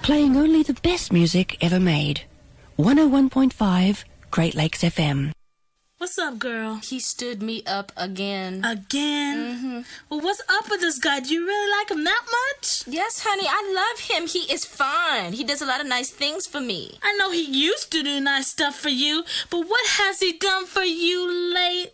Playing only the best music ever made. 101.5 Great Lakes FM. What's up, girl? He stood me up again. Again? Mm-hmm. Well, what's up with this guy? Do you really like him that much? Yes, honey, I love him. He is fine. He does a lot of nice things for me. I know he used to do nice stuff for you, but what has he done for you lately?